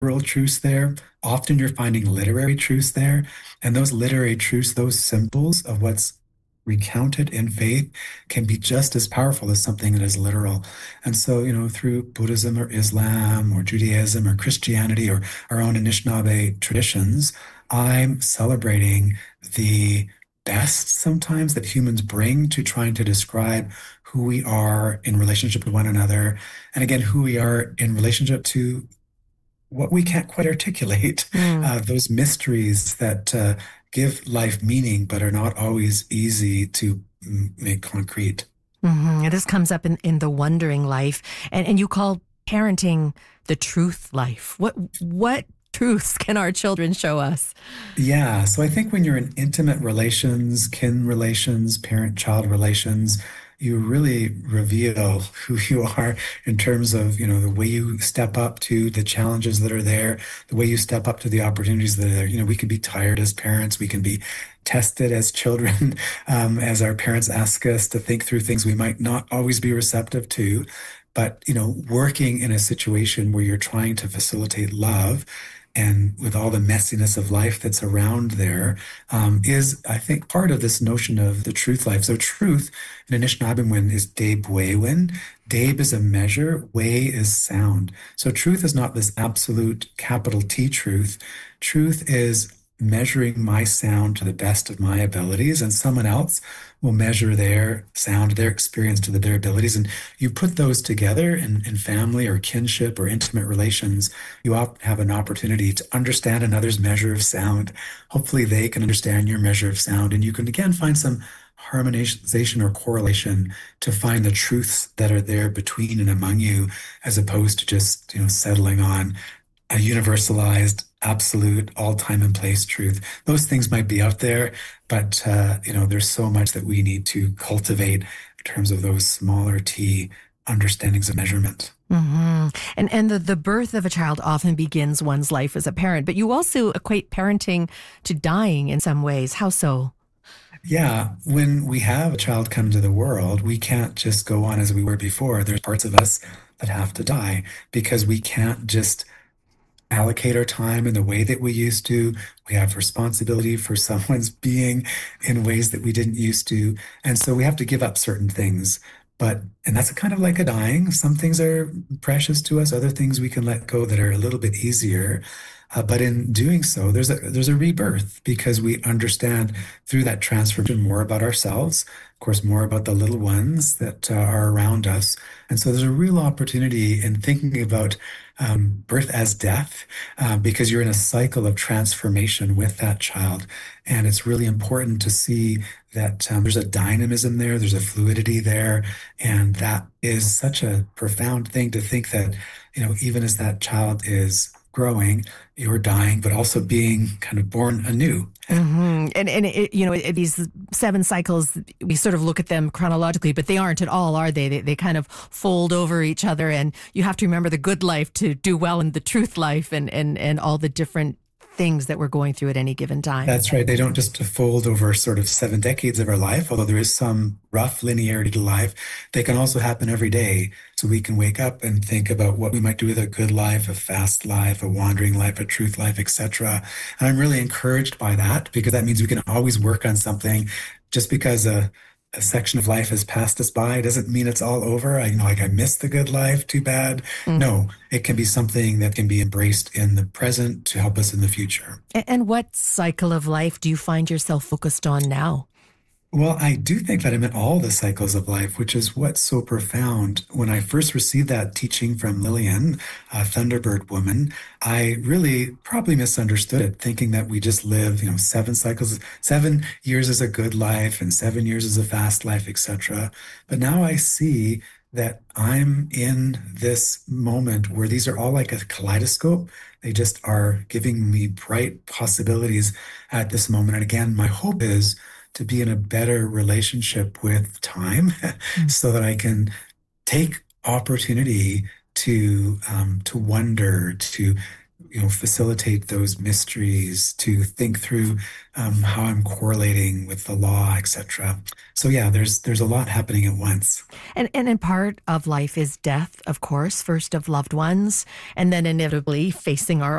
truths there. Often you're finding literary truths there. And those literary truths, those symbols of what's recounted in faith can be just as powerful as something that is literal. And so, through Buddhism or Islam or Judaism or Christianity or our own Anishinaabe traditions, I'm celebrating the best sometimes that humans bring to trying to describe who we are in relationship with one another. And again, who we are in relationship to what we can't quite articulate, Mm. those mysteries that give life meaning, but are not always easy to make concrete. And this comes up in the wondering life, and you call parenting the truth life. What truths can our children show us? Yeah, so I think when you're in intimate relations, kin relations, parent-child relations, you really reveal who you are in terms of, the way you step up to the challenges that are there, the way you step up to the opportunities that are there. We can be tired as parents, we can be tested as children, as our parents ask us to think through things we might not always be receptive to. But, working in a situation where you're trying to facilitate love and with all the messiness of life that's around there, is, I think, part of this notion of the truth life. So truth in Anishinaabemowin is Debwewin. Deb is a measure, way is sound. So truth is not this absolute capital T truth. Truth is measuring my sound to the best of my abilities, and someone else will measure their sound, their experience to their abilities. And you put those together in family or kinship or intimate relations, you have an opportunity to understand another's measure of sound. Hopefully they can understand your measure of sound, and you can again find some harmonization or correlation to find the truths that are there between and among you, as opposed to just, settling on a universalized, absolute, all time and place truth. Those things might be out there, but there's so much that we need to cultivate in terms of those smaller T understandings of measurement. And the birth of a child often begins one's life as a parent, but you also equate parenting to dying in some ways. How so? Yeah, when we have a child come to the world, we can't just go on as we were before. There's parts of us that have to die because we can't just allocate our time in the way that we used to. We have responsibility for someone's being in ways that we didn't used to. And so we have to give up certain things. And that's kind of like a dying. Some things are precious to us, other things we can let go that are a little bit easier. But in doing so, there's a rebirth because we understand through that transformation more about ourselves, of course, more about the little ones that are around us. And so there's a real opportunity in thinking about birth as death, because you're in a cycle of transformation with that child. And it's really important to see that there's a dynamism there, there's a fluidity there. And that is such a profound thing to think that, even as that child is growing, you're dying, but also being kind of born anew. And these 7 cycles, we sort of look at them chronologically, but they aren't at all, are they? They kind of fold over each other, and you have to remember the good life to do well in the truth life and all the different things that we're going through at any given time. That's right. They don't just fold over sort of 7 decades of our life, although there is some rough linearity to life. They can also happen every day. So we can wake up and think about what we might do with a good life, a fast life, a wandering life, a truth life, etc. And I'm really encouraged by that because that means we can always work on something. Just because a section of life has passed us by doesn't mean it's all over. I missed the good life, too bad. No, it can be something that can be embraced in the present to help us in the future. And what cycle of life do you find yourself focused on now? Well, I do think that I'm in all the cycles of life, which is what's so profound. When I first received that teaching from Lillian, a Thunderbird woman, I really probably misunderstood it, thinking that we just live, 7 cycles, 7 years is a good life and 7 years is a fast life, etc. But now I see that I'm in this moment where these are all like a kaleidoscope. They just are giving me bright possibilities at this moment. And again, my hope is to be in a better relationship with time so that I can take opportunity to wonder, to facilitate those mysteries, to think through how I'm correlating with the law, etc. So yeah, there's a lot happening at once. And in part of life is death, of course, first of loved ones, and then inevitably facing our